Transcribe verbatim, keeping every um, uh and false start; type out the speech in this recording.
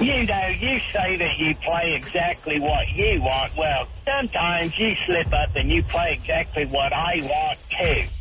You know, you say that you play exactly what you want. Well, sometimes you slip up and you play exactly what I want too.